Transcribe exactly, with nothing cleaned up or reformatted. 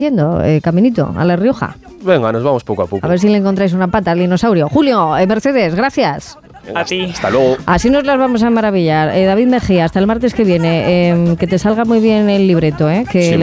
yendo, eh, caminito, a La Rioja. Venga, nos vamos poco a poco. A ver si le encontráis una pata al dinosaurio. Julio, eh, Mercedes, gracias. A ti. Hasta luego. Así nos las vamos a maravillar. Eh, David Mejía, hasta el martes que viene. Eh, que te salga muy bien el libreto, ¿eh? Que Sí,